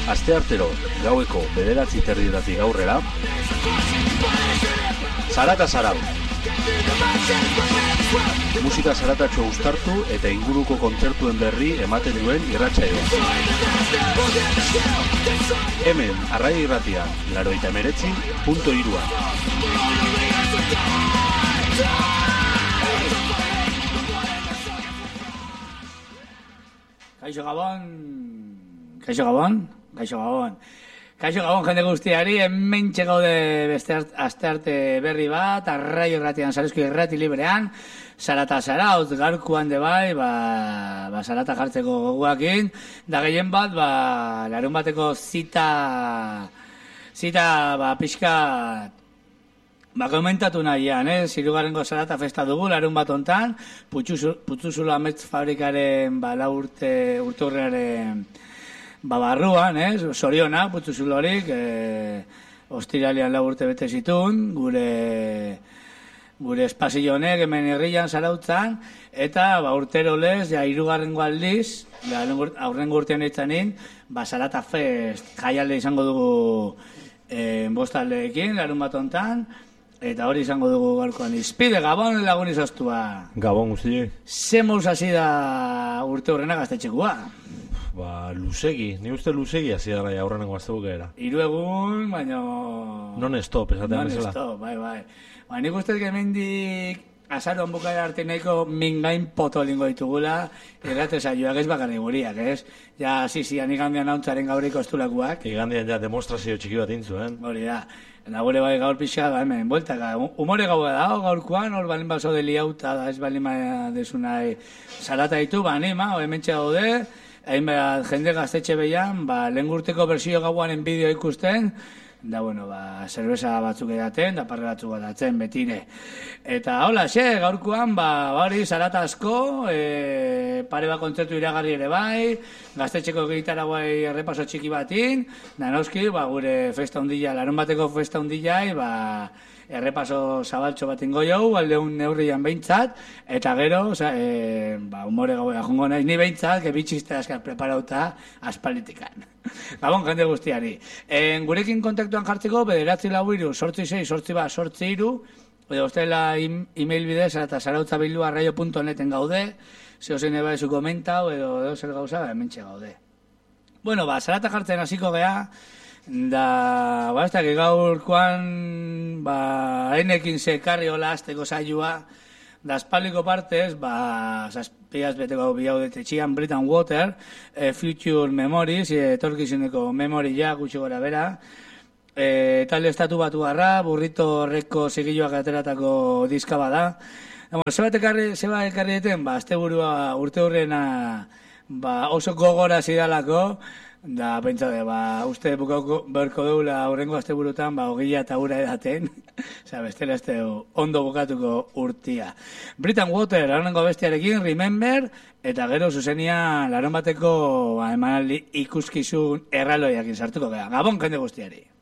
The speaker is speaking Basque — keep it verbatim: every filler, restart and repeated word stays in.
Asteartero, gaueko bederatzi terdietatik aurrera, Zarata Zarau. Musika zaratatxo uztartu eta inguruko kontzertuen berri ematen duen irratsaioa. Hemen, Arraia Irratia, laurogeita hemeretzi puntu hiru. Kaixo Gabon, Kaixo Gabon, Kaixo Gabon. Kaixo Gabon jende guztiari, hemen txegaude beste astearte berri bat, Arraia Irratian, Sarezko Irrati librean, Zarata Zarautz, garkuan de bai, ba, ba zarata jartzeko goguakin, da gehien bat, ba, larun bateko zita, zita, ba, pixka, ba, komentatu nahian, eh? Zirugarrengo zarata festa dugu, larun bat ontan, Putzuzula Amets Fabrikaren, ba, la urte, urte urrearen, ba, barruan, eh? Soriona, Putzuzulorik, eh, ostiralian lau urte bete zitun, gure, gure espazio honek, hemen herrian Zarautzan, eta, ba, urtero lez, ja, hirugarrengo aldiz, ja, aurrengo urtean eitzanin, ba, Zarata Fest jaialde izango dugu eh, bostaldeekin, larun bat ontan, eta hori izango dugu gaurkoan. Izpide, Gabon lagun izostua. Gabon guzti. Ze mouz hasi da urte horrena gaztetxekua? Ba, luzegi, ni uste luzegi hasi dara ja aurrenengo astebukera. Hiru egun, baina non stop, esatean bezala. Non stop, bai, bai. Ba, nik uste hemendik azaroan bukaera arte nahiko mingain potolingo ditugula, errate saioak ez bakarri guriak, ez? Ja, zizian igandian hauntzaren gauriko estulakuak. Igandian ja demostrazio txiki bat intzuen. Hori da. Eta gure bai gaur pixka, ba, hemen, bueltaka, humore gaua da, gaurkoan, hor balin baso de liauta, da, ez balin ba desunai zarata ditu, ba, anima, o hemen txegaude, hain behar jende gaztetxe behian, ba, lehen gurteko bersio gauanen bideo ikusten, da, bueno, ba, zerbeza batzuk edaten, da parre batzuk edaten, betire. Eta, hola, xe, gaurkoan, ba, hori, zarata asko, e, pare bat kontzertu iragarri ere bai, gaztetxeko gitarra guai errepaso txiki batin, da, noski, ba, gure festa hundilla, larun bateko festa hundilla, ba, errepaso zabaltxo bat ingo jau, aldeun neurrian behintzat, eta gero, oza, e, ba, humore gauea jongo naiz ni behintzat, que bitxiste askar preparauta aspalitikan. Gabon, jende guztiari. En, gurekin kontaktuan jartzeko, bederatzi lau iru, sortzi sei, sortzi ba, sortzi iru, edo ostela e-mail bidez, eta zarautzabildu arraio punto neten gaude, zeo zein eba ezu komentau, edo, edo zer gauza, hementxe gaude. Bueno, ba, zarata jartzen hasiko gea, da, ba, ez da, gaurkoan, ba, enekin zekarri hola azteko saioa, da, espaliko partez, ba, zazpiaz beteko bihaudete txian Britain Water, e, Future Memories, etorkizuneko memoria gutxi gora bera, e, talde estatu batu garra, burrito horreko zigiloak ateratako diska bada. Bueno, zeba ekarri, zeba ekarri eten, ba, azte burua urte hurrena, ba, oso gogora zidalako, da, pentsade, ba, uste bukauko berko deula horrengo azte burutan, ba, ogila eta ura edaten, oza, bestela ez ondo bukatuko urtia. Britain Water, horrengo bestiarekin, Remember, eta gero zuzenia laron bateko, ba, emanaldi ikuskizun erraloiakin sartuko gara. Gabon, jende guztiari.